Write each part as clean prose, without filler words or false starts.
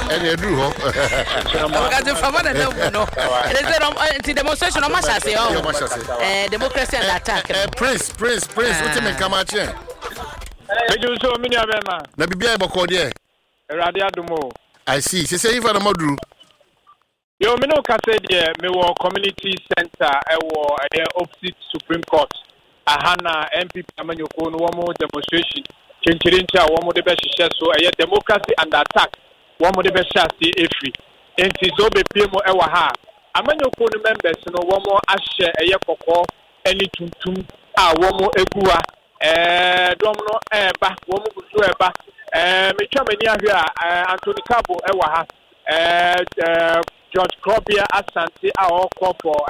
And you do. Demonstration democracy and attack. Prince, what you make come out here? Na bibia boko de. I see. Say even Amadu. Yo me no ka say de me wo community center opposite Supreme Court. Ahana MPP amanyoko no wo demonstration. Chenchirincha wo de be hihye so democracy and attack. Wo de be hye efri. Enti so be pie mo ha. Amanyoko no members no wo ahye kokko ani tuntum a wo egua dom no eba wo gusu eba me twa mani ahwe a Anthony Cabo ha George Krobia Asante a call for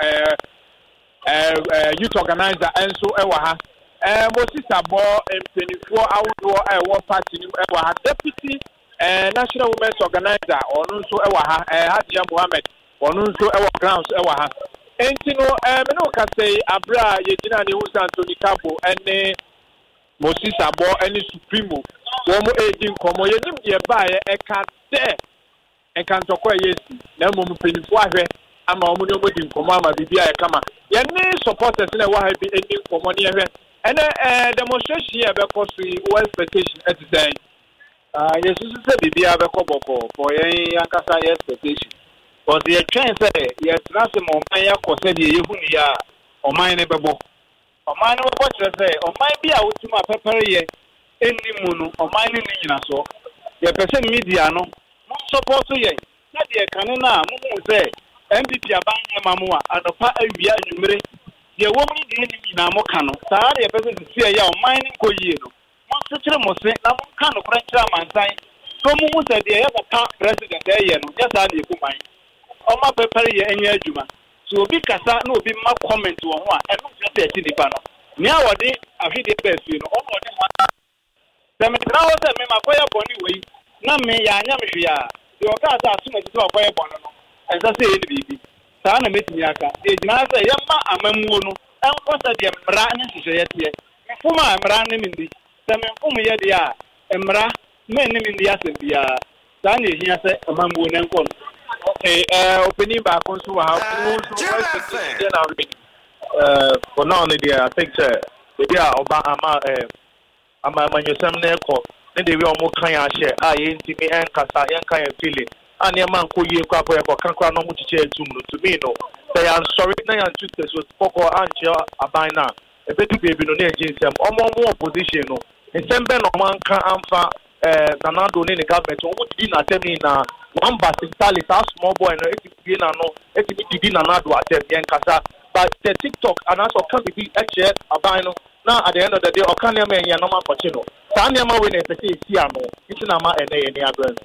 youth organizer and so ha Moses Abo M24 outdoor party ha deputy national women's organizer onu so ha Hadia Mohammed onu so grounds ha enti no me no ka say abra ye gina ne hu Anthony Cabo ene Moses Abo ene Supremo wo mo edi nkomo ye nim de ba ye eka de enka ntoko yesi na mo mpenifu ahwe ama wo no modi nkomo ama bibia ye kama ye ne supporters na wa ha bi edi nkomo ne hwe ene demonstration ye be ko so wo expectation at the yesu se bibia be ko boko for ye yankasa ye expectation because ye train say ye trase mo man ya ko se de ye hu ni ya o man ne bebo o man no bebo tre say o man bi a wotuma pepere ye eni mu no o man ni nyina so ye pese media no mo support ye na de kan na mo hu say MPP abanye mamu a adopa awia anwumre ye wo mu de ni nyina mo ka no saa de pese sie ya o man ni ko yie no mo sekere mo se na mo ka no kra kira mansan so mo hu say de ye ba president ye no ya saa na eku man o ma prepare ye enye adwuma so obi kasa na obi ma comment wo ho a eno se ati nipa no ni a wode afide best no o no de ma dem tra wo se me makoya boni wei na me ya anya me hwe a de o ka sa aso na ti makoya boni no ensa se ye bibi saa na metimi aka de gina se ye ma amamuo no enko se de mra ne hye ye tie mfuma mra ne mindi se me mfum ye de a mra me ne mindi asembia saa na ehia se amamuo ne enko no. Okay, opening back on so how for now I think the ama manyosam na ekọ ne de we omo kan ya hye a ye ntimi enkasa yenka ya feeling ani ma nko ye kwa boy ko kankra no muchiche etum no to me no say I'm sorry na ya tutes was poko anche aban na ebedu baby no na ejinsem omo opposition no ensembe no manka amfa Nanado ne government omo didi na temi na number 6 a small boy no eti na no eti didi Nanado atem yenkasa but the TikTok and also can be actually aban no. Now at the end of the day, Okanya me ya no man for chino. Tanya ma we na pese isi ano. Iti na ma ene agren.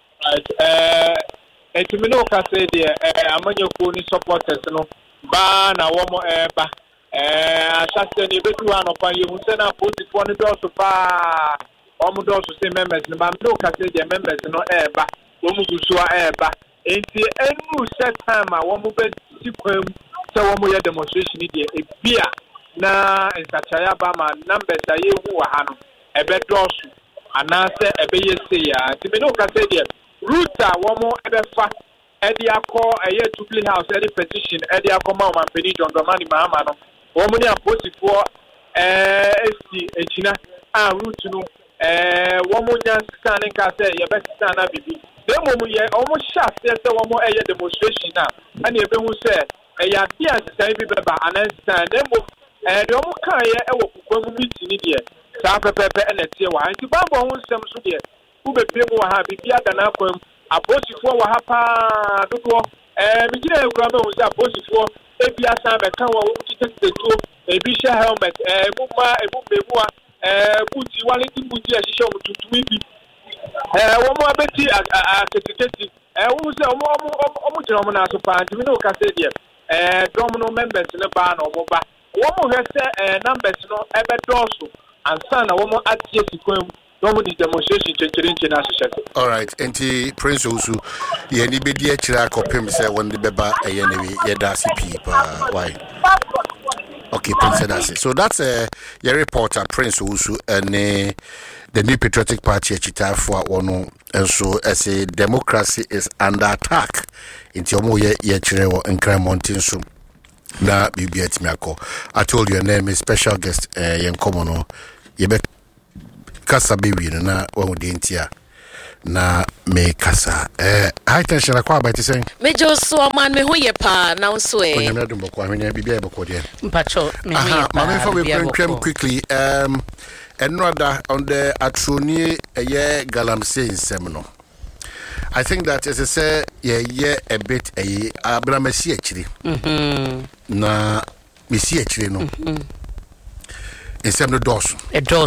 Etumino ka say de amanyoko ni supporters no ba na wo mo ba asase ni betu anopa ye hu se na positifo ni do so pa o mu do so say members ni ba no ka say de members no ba wo mu gusu ba enti enu set time a wo mu be sikwam se wo mu ye demonstration ni de ebia na nsachaya ba ma numbers aye hu wa ha no ebe dosu anase ebe yese ya ti no ka say de Ruta womo ebefa edi akọ eye Jubilee House edi petition edi akọ ma man peni John Dramani Mahama no womo ni aposifo esi echina a root no womo nya scan nka say ye be scan na bibi dem womo ye womo sha say womo eye demonstration na ani ebe hu say eya bia say bi beba anan dem de womo kan ye ewo kokwamu meeting ni de sa pepepe enetie wa nti babo hu nsem so de ube pemu wa ha bibia dana kwam aposifo wa ha pa dodo bigina ekura be unse aposifo ebia san be kan wa wo titeteto ebi sha helmet ebu buti waleti buti a shisha mutuntumi bi wo mo abeti aketeketi wo se omo jira omo na so pa ntimi no ka se de dom no members ne ba na omo ba wo mo hwese numbers no ebe doso ansa na wo mo atie sikwam. Demonstration all right, enti Prince Osu ye ni be die kira kopem se won de beba eyenewi ye da CP pa why okay Prince that's it. So that's your reporter Prince Osu and the New Patriotic Party chita for one and so as a democracy is under attack into omo ye chire wo nkran mountain so na bibi atimiako. I told you your name is special guest yen komono ye be kasa be wi na wo de ntia na me kasa high tension akwa ba ti sen me jo so man me ho ye pa na so e onya me dum boko ahwenya bibi e boko de mpacho me ho ye pa ma me for quickly another on the atroni ye galamsey nsem no. I think that as I say a bit abramasi akiri na mesi akiri no nsem no doso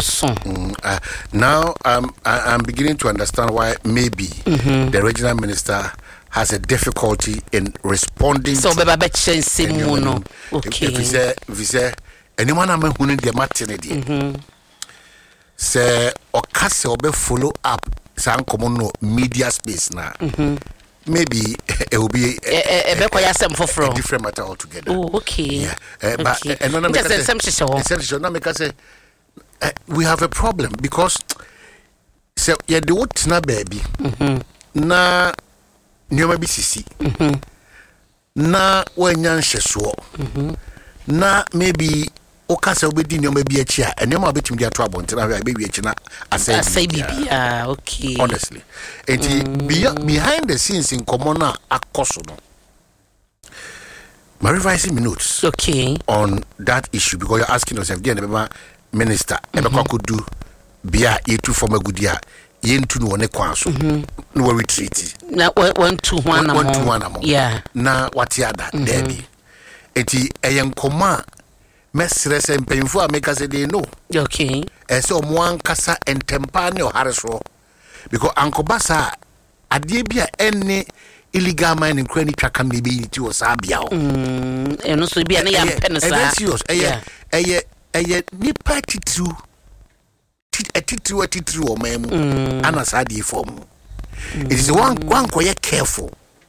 now I'm beginning to understand why maybe the regional minister has a difficulty in responding so beba be chensimu no okay if he say anyone am hunu de matene say okase obe follow up san no media space na maybe it will be a different matter altogether. Oh, okay. Yeah. But we have a problem because so yeah the what na baby na nyoma bi sisi na wanya nhyeso na maybe okasa obedi nyoma bi achi a nyoma obetim dia to abontina hwa be wi achi na asai bibia okay honestly behind the scenes in common akoso no my revising notes okay on that issue because you're asking yourself the minister ebekwa could do bia yetu form agudia yentu no ne kwan so no we retreat na 1 to 1 yeah na watiada debi eti eyenkoma mesre se mpemfu ameka se dey no okay ese omo ankasa entempa ne ohareso because ankobasa ade bia enne illegal mining crane twaka me be ti o sabia o eno so bia na ya pensa eye ni partitu atitru o memu anasadi form it is one koye careful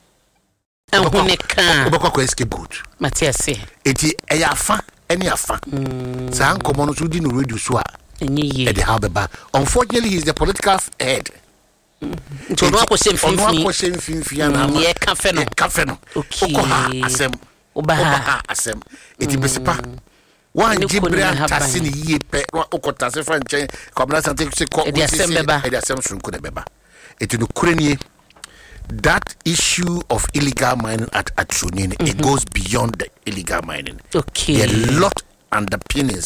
ehuneka obekwa ko escape good matiase eti eyafa eni afa sa nkomo no so di no radio so a enyi e de habeba unfortunately he is the political head to no akwose mfimfi na ye cafe no okay asem oba asem eti besipa wan jibra tasini yie pe okotase franche komna sante se ko edi asem sunku de beba eti no kurenie that issue of illegal mining at Atroni, it goes beyond the illegal mining. Okay. There are a lot underpinnings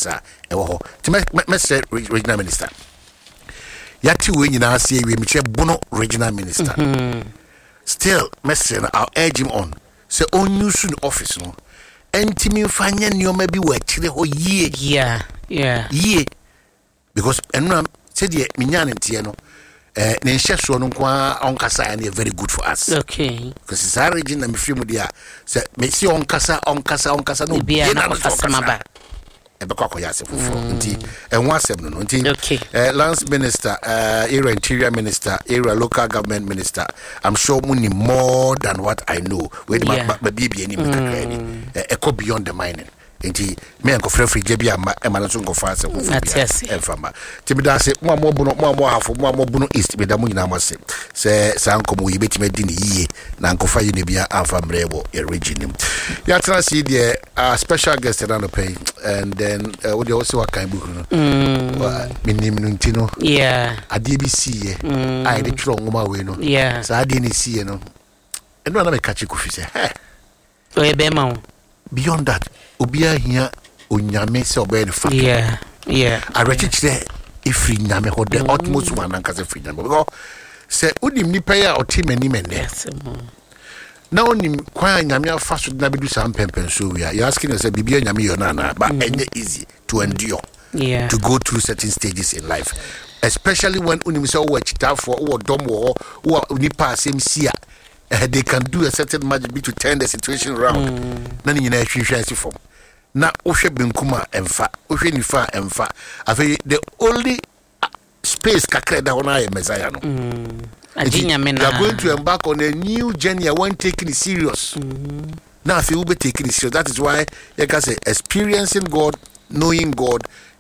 to say regional minister. Yati we nyina say we me bono regional minister. Still, Messi, I'll urge him on. Say on use the office no. Entimi fanya nyoma bi wa chire ho yie. Yeah. Because enuna say the minyane ntie no. Ne nhyeso no kwa onkasa and very good for us. Okay. Because it's our region and me feel dia say me see onkasa no be na onkasa ebekwa ko yase foforo nti enwa asem no nti Lance Minister area interior minister area local government minister I'm sure money more than what I know we be any eco beyond the mining nti me enko free jebia ma na so nko fa asem foforo enfama timida se mo hafo mo bunu east be da mo nyina mo se sanko mo yibeti di ne yie na nko fa yene bia amfa mrebo e region ya try see the special guest that on pay and then what you also kan book no minim no ntino ade bi sie ai de tro ngoma we no sa ade ni sie no eno na me kachi kofi se o ebe ma beyond that obia hia onyame se obe the fact I register if nyame ho the utmost one and cause free nyame because say udim ni pay or team any men there now nim kwa nyame afa so na bedu sam pempen so we are you asking us bibia nyame yo na but any easy to endure to go through certain stages in life especially when unim say wo chita for wo dom wo nipa asem sia they can do a certain magic to turn the situation around na ni nyina hwehwe asi form na ohwe benkuma emfa ohwe nifa emfa afi the only space kakra da hona ya messiah no ajinya mena you are going to embark on a new journey when taking it serious now if you be taking it serious that is why you can say experiencing God knowing God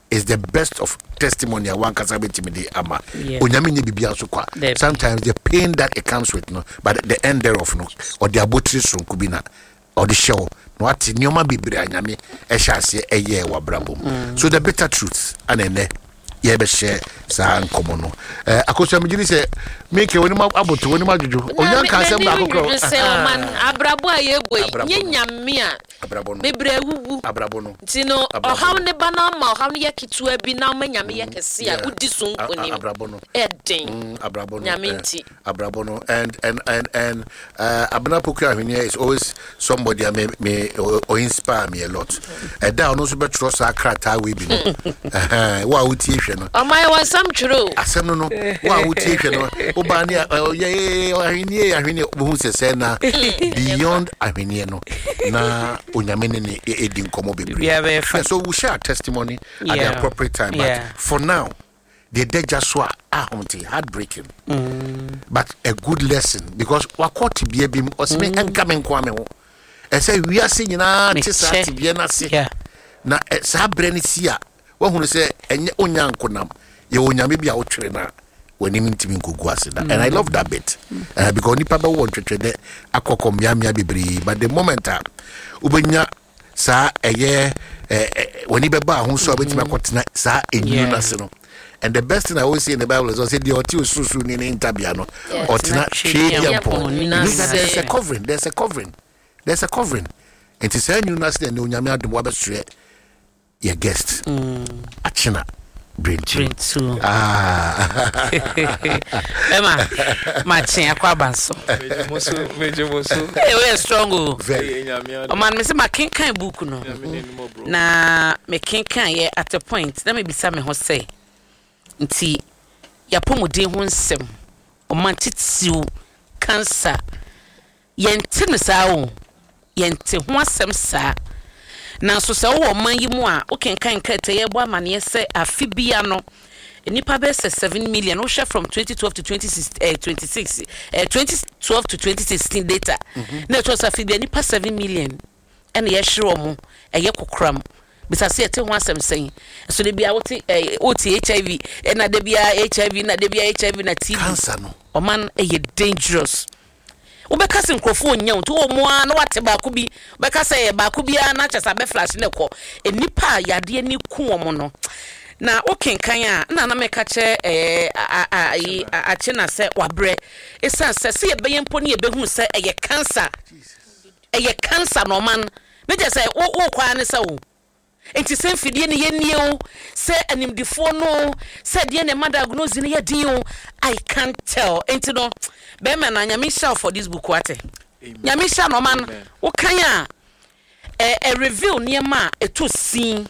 is the best of testimony one can say timidi ama. Yeah. Onyame ni bibia so kwa. Sometimes the pain that it comes with, no, but the end thereof, no, or the abotri so kubina, or the show. No ati nyoma bibiri anyame e sha se eye wa brabo. So the bitter truth anene ye be share sa nkomo no. Akoso amjiri se make woni ma aboto woni ma juju. Onya kan se ba kokro. Se o man abrabo aye boy nyanyame a abrabo no. bebre wuwu. Abrabo no. Tino o haw ne bana ma o haw ne yakitu abi na ma nyame yakese a udi so nkoni. Abrabo no. Edin. Abrabo no. Nyame nti. Abrabo no. And Abena Poku Ahwene is always somebody me or inspire me a lot. And down also be trust akrata we be no. Wa uti no. Oh my was some true. Asem no. Wa uti no. Oba ni Ahwene who say na beyond Ahwene no. Na onyame ne edi nkomo bebre. So we share testimony at the appropriate time. But for now, the dejaswa heartbreaking. But a good lesson because wakoti be bim osme enkamen kwame ho. E say we are seeing na tisati bia na se. Na sa breni sia. Wo hunu se enye onyankonam. Ye onyame bia otwere na wani mintimi nkogu ase da. And I love that bit. Because nipa be won twetwe akokom ya bebre, but the moment ubenya sa eye wani be ba ho so abetima akotena sa enyu na se no. And the best thing I always see in the Bible is also the oti ususu ni interview no or tina shediampo. There's a covering. There's a covering. And to say you nasi and onyame adom wa besre your guest. Achina brain too. Emma, matching akwabanso. Mejemoso. We strong. Very. O man me say ma kenkan book no. Na me kenkan ye at a point. Let me be say me ho say. Nti ya pomuden ho nsem o mantitiw cancer yente no saa o yente ho asem saa na so se wo man yi mu a o kenkan krete ye bo amane se afibia no nipa be 7 million o share from 2012 to 2016 data na to afibia nipa 7 million ene ye hire omo eye kokram because yet one some saying so they be out HIV and na be HIV na de be HIV na TB cancer no o man dangerous obeka se nkrofo nya to o mo na wate ba ko bi obeka se ba ko bia na chesa be flash ne ko enipa yade ani ku o mo no na o kenkan a na meka che a chena se wabre esan se ye be mpo ne ye be hu se cancer no man me je se o kwa ne se o enti se mfidie ne yenie o se animdifo no se de ne ma diagnose ne yedin o I can't tell enti no be me na nyame sha for this book wate nyame sha no man wo kan a review ne ma eto sin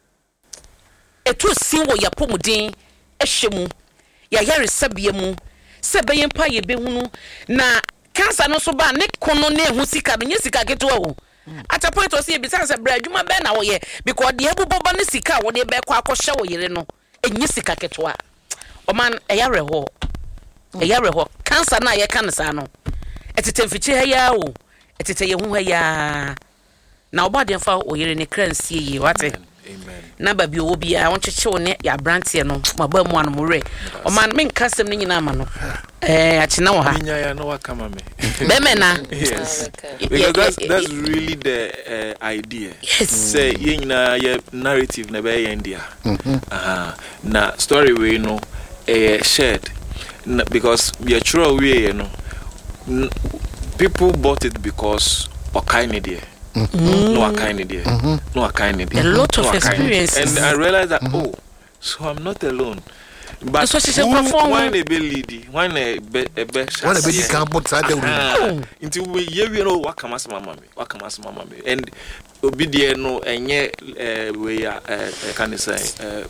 wo ya pomuden ehwemu ya yare sabie mu se be yempa ye be hunu na cancer no so ba ne kono ne hu sika be nye sika keto o at a point was here besides a bread you ma be na wo ye because the ebubobo ne sika wo de be kwa akoshe wo yire no enye sika ketwa o man eyare ho cancer na ye kan sa no etetemfiche ha ya o etete ye hu ha ya na obade fa wo yire ne kransie yi wate amen na ba bi obi a won cheche wo ne ya brantie no maba mu anu more o man men kasem ne nyina ma no achina wo ha Minya ya no wakama me bemena yes because that's really the idea say yenyina ye narrative na be India na story we no shared because we true we no people bought it because okaini there no akaini there a lot of experiences and I realized that so I'm not alone. But so she perform when a be lady, when a be can put side into we know what come as mama me and obedient no enye we can say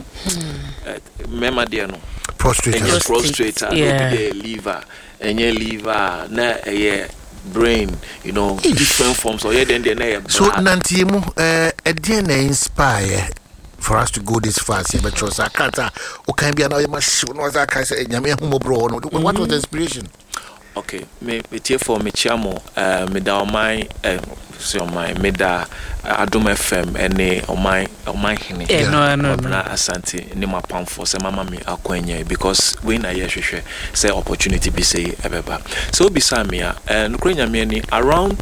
mema there no prostrate liver enye liver na brain, you know, different forms or then so nantiemu na inspire for us to go this far see but I can't o can be another machine no that can say nyame humobro no what was the inspiration Okay, me tie for me chiamo me da my so my me da Adom FM ene o my hene no asante ni mapamfo say mama me akwanya because when I hear say opportunity be say ebeba so be say me no kwanya me ni around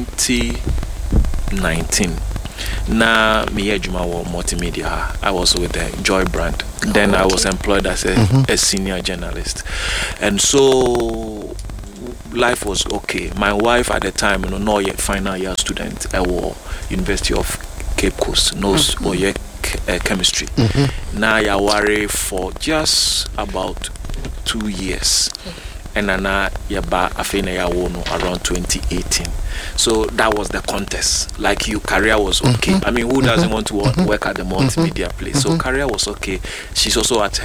2019 na me adwuma wo multimedia. I was with the Joy brand. Then I was employed as a senior journalist, and so life was okay. My wife at the time, no yet final year student at University of Cape Coast, knows chemistry. Now I worry for just about 2 years, and then yaba afina ya wono around 2018. So that was the contest. Like your career was okay. I mean, who doesn't want to work at the multimedia place? So career was okay. She's also at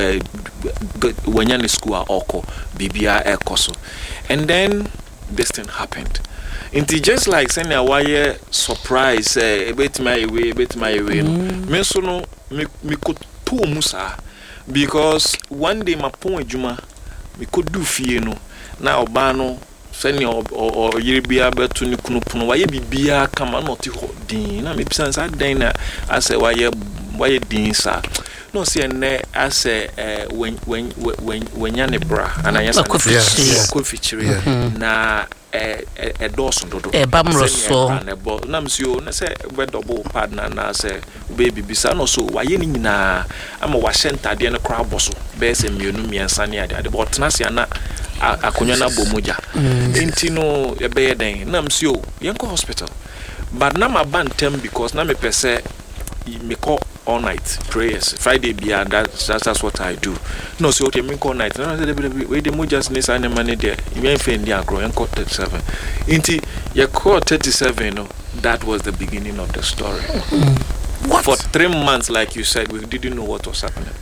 when you're in school at Oko, BBI Ekoso. And then this thing happened. It's just like saying a wire surprise, a bit my way. Me so no me could to Musa because one day my point Juma me could do fear no now bano. Send or Yibia betu ni kunupuno why bibia kama not din na me pisan sa den I say why din sa no see ne I say when yane bra and I yes could na doso dodo bamroso na msio na say we double partner na say baby bisa no so why ni nyina ama wa center de na kra boso be se mienu miensa ne ade but na se na akonya na bomuja intino e be den na msio yenko hospital but na ma bantem because na me pese me call all night prayers Friday bia that's what I do no so okay me call night na we the mujas ni say money there me fendi agro yenko 37 inti ye call 37 no that was the beginning of the story. What? For 3 months like you said we didn't know what was happening.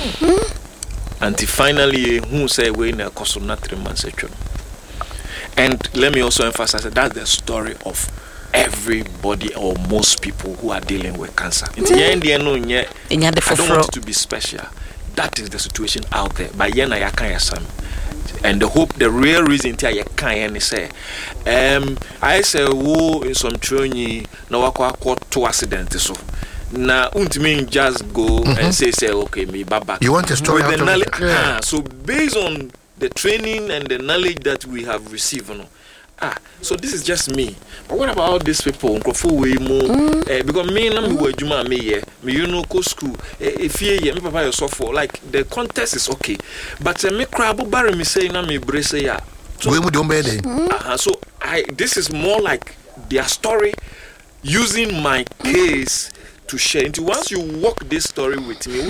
Until finally, who say we in a course of not 3 months actually. And let me also emphasize that that's the story of everybody or most people who are dealing with cancer. I don't want it to be special. That is the situation out there. But yena yakanya sam. And the real reason I can't say, I say wo in some training na wako 2 accidents so. Now, mean just go and say okay, me back. You want a story with the knowledge? So based on the training and the knowledge that we have received, so this is just me. But what about all these people? Because me, me go school. If you papa yourself for like the context is okay, but me crab barry me say na me brace ya. So this is more like their story using my case to share. Into once you walk this story with me,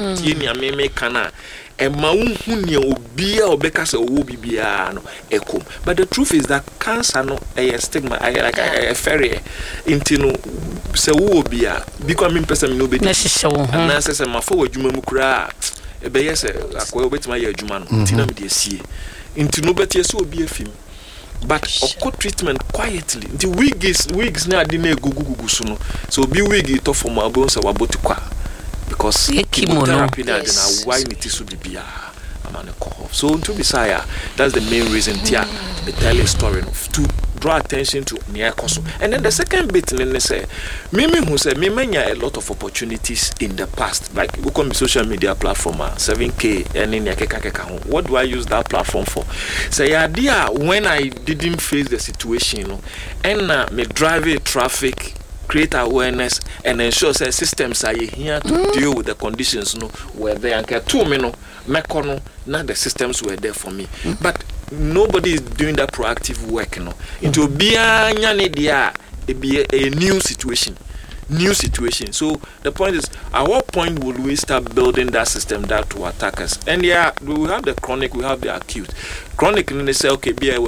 but the truth is that cancer no a stigma like a ferry into no se wo bia becoming person no be and na say ma for adwuma mu kura e be yes akwa obetima ya adwuma no tina me de sie into no betie se obi afim. But oko treatment quietly. The wigs na adi na gugugugu so no. So be wig to for my bones waboti kwa because chemotherapy na why need to be bia amane ko. So to be saya, that's the main reason tia the telling story to draw attention to near coso. And then the second bit then say me who say me manya a lot of opportunities in the past, like we come social media platform 7K and in yakeka. What do I use that platform for? Say idea when I didn't face the situation and me drive traffic, create awareness and ensure that systems are here to deal with the conditions where they are 2 minutes mekono now the systems were there for me. But nobody is doing that proactive work into be a new situation. So the point is, at what point will we start building that system that will attack us? And we have the chronic, we have the acute. Chronic, and they say okay,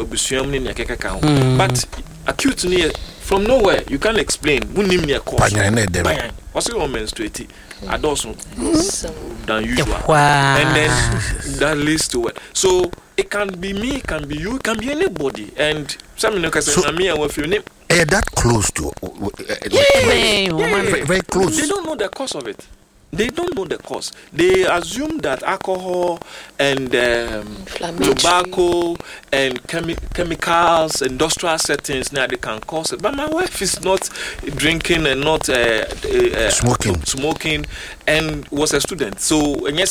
but acute from nowhere you can't explain. What's it on menstruating? Adults than usual, and then that leads to what? So it can be me, it can be you, it can be anybody. And some can say, "Me, I will feel name." That close to, very, very close. They don't know the cause of it. They don't know the cause. They assume that alcohol and tobacco and chemicals, industrial settings, now they can cause it. But my wife is not drinking and not smoking, and was a student. So, and yes,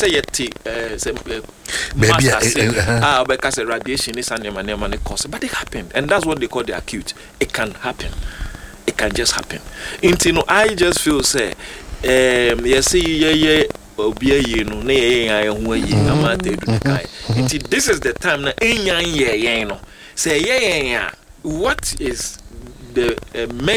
because radiation is an cause, but it happened, and that's what they call the acute. It can happen. It can just happen. I just feel say. Yes, this is the time na say what is the